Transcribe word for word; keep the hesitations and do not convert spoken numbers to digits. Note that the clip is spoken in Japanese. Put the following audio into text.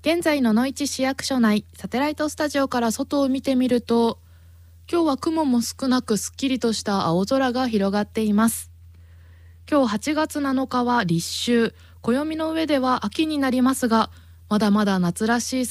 現在の野市市役所内サテライトスタジオから外を見てみると、今日は雲も少なくすっきりとした青空が広がっています。今日はちがつなのかは立秋、暦の上では秋になりますが、まだまだ夏らしい